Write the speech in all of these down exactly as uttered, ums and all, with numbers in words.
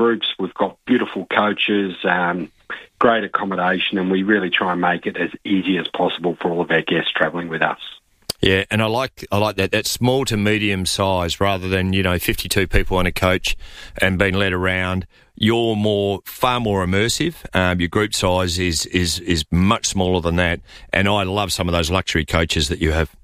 groups. We've got beautiful coaches, um, great accommodation, and we really try and make it as easy as possible for all of our guests travelling with us. Yeah, and I like I like that. That's small to medium size rather than, you know, fifty-two people on a coach and being led around. You're more, far more immersive. Um, your group size is, is, is much smaller than that. And I love some of those luxury coaches that you have.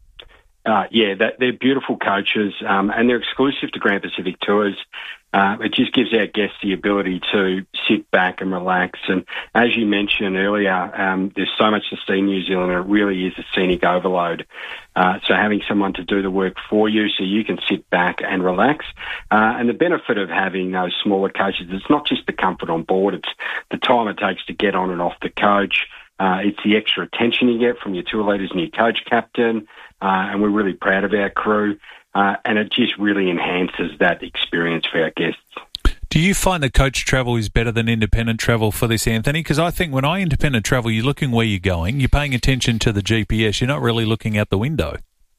Uh, yeah, that, they're beautiful coaches, um, and they're exclusive to Grand Pacific Tours. Uh, it just gives our guests the ability to sit back and relax. And as you mentioned earlier, um, there's so much to see in New Zealand, and it really is a scenic overload. Uh, so having someone to do the work for you so you can sit back and relax. Uh, and the benefit of having those smaller coaches, it's not just the comfort on board, it's the time it takes to get on and off the coach. Uh, it's the extra attention you get from your tour leaders and your coach captain, uh, and we're really proud of our crew, uh, and it just really enhances that experience for our guests. Do you find that coach travel is better than independent travel for this, Anthony? Because I think when I independent travel, you're looking where you're going, you're paying attention to the G P S, you're not really looking out the window.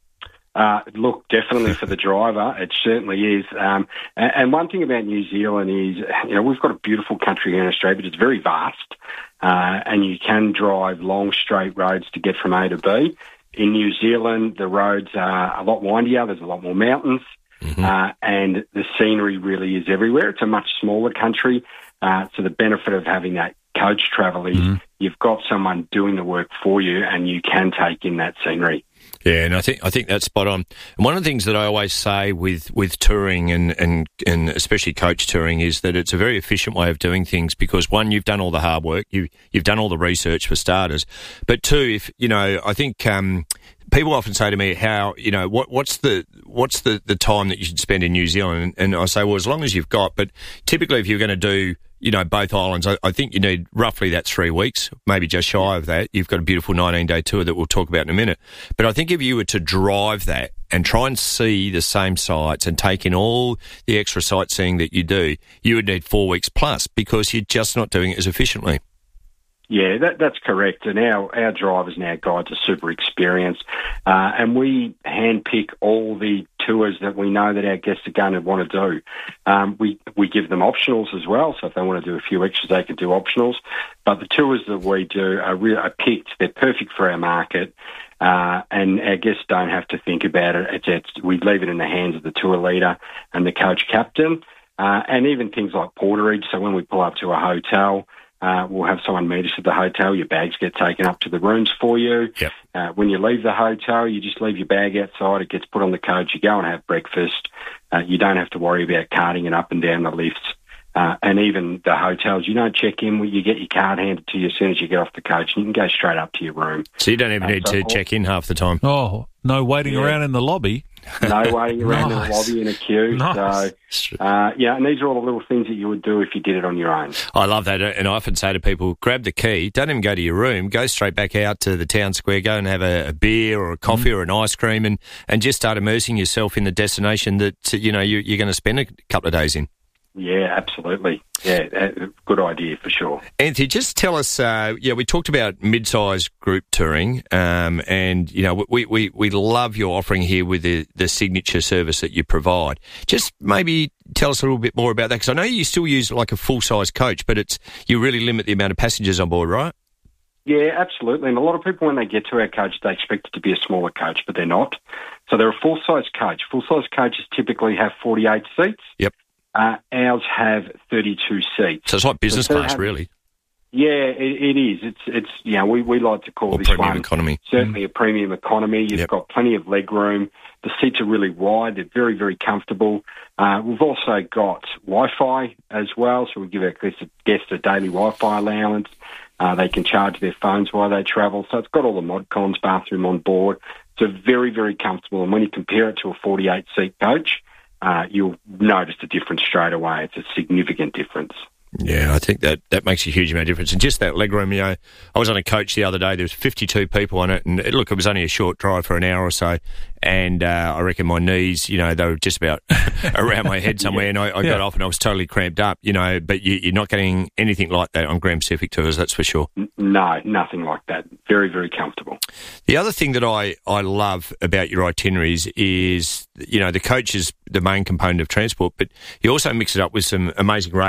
Uh, look, definitely for the driver, it certainly is. Um, and, and one thing about New Zealand is, you know, we've got a beautiful country here in Australia, but it's very vast, uh, and you can drive long, straight roads to get from A to B. In New Zealand, the roads are a lot windier, there's a lot more mountains, mm-hmm. uh, and the scenery really is everywhere. It's a much smaller country, uh, so the benefit of having that coach travel is mm-hmm. you've got someone doing the work for you and you can take in that scenery. Yeah, and I think I think that's spot on. And one of the things that I always say with, with touring and, and, and especially coach touring is that it's a very efficient way of doing things because, one, you've done all the hard work, you, you've done all the research for starters. But two, if you know, I think um, people often say to me, how, you know, what, what's the what's the, the time that you should spend in New Zealand? And, and I say, well, as long as you've got, but typically if you're going to do, you know, both islands, I, I think you need roughly that three weeks, maybe just shy of that. You've got a beautiful nineteen-day tour that we'll talk about in a minute. But I think if you were to drive that and try and see the same sites and take in all the extra sightseeing that you do, you would need four weeks plus because you're just not doing it as efficiently. Yeah, that, that's correct. And our, our drivers and our guides are super experienced. Uh, and we handpick all the tours that we know that our guests are going to want to do. Um, we, we give them optionals as well. So if they want to do a few extras, they can do optionals. But the tours that we do are, re- are picked. They're perfect for our market. Uh, and our guests don't have to think about it. It's, it's, we leave it in the hands of the tour leader and the coach captain. Uh, and even things like porterage. So when we pull up to a hotel, Uh, we'll have someone meet us at the hotel. Your bags get taken up to the rooms for you. Yep. Uh, when you leave the hotel, you just leave your bag outside. It gets put on the coach. You go and have breakfast. Uh, you don't have to worry about carting it up and down the lifts. Uh, and even the hotels, you don't check in. You get your card handed to you as soon as you get off the coach, and you can go straight up to your room. So you don't even uh, need so to check in half the time. Oh, no waiting yeah. around in the lobby. No waiting around nice. in the lobby in a queue. Nice. So, uh, yeah, and these are all the little things that you would do if you did it on your own. I love that, and I often say to people, grab the key, don't even go to your room, go straight back out to the town square, go and have a, a beer or a coffee mm. or an ice cream and, and just start immersing yourself in the destination that, you know, you, you're going to spend a couple of days in. Yeah, absolutely. Yeah, good idea for sure. Anthony, just tell us, uh, yeah, we talked about mid-sized group touring, um, and, you know, we, we, we love your offering here with the, the signature service that you provide. Just maybe tell us a little bit more about that, because I know you still use like a full-size coach, but it's you really limit the amount of passengers on board, right? Yeah, absolutely. And a lot of people, when they get to our coach, they expect it to be a smaller coach, but they're not. So they're a full-size coach. Full-size coaches typically have forty-eight seats. Yep. Uh, ours have thirty-two seats. So it's like business so class, have, really. Yeah, it, it is. It's, it's you know, we, we like to call or this premium one economy. certainly mm. a premium economy. You've yep. got plenty of leg room. The seats are really wide. They're very, very comfortable. Uh, we've also got Wi-Fi as well, so we give our guests a daily Wi-Fi allowance. Uh, they can charge their phones while they travel. So it's got all the mod cons, bathroom on board. So very, very comfortable. And when you compare it to a forty-eight seat coach, Uh, you'll notice the difference straight away. It's a significant difference. Yeah, I think that, that makes a huge amount of difference. And just that leg room, you know, I was on a coach the other day, there was fifty-two people on it, and it, look, it was only a short drive for an hour or so, and uh, I reckon my knees, you know, they were just about around my head somewhere, yeah. and I, I yeah. got off and I was totally cramped up, you know, but you, you're not getting anything like that on Grand Pacific Tours, that's for sure. No, nothing like that. Very, very comfortable. The other thing that I, I love about your itineraries is, you know, the coach is the main component of transport, but you also mix it up with some amazing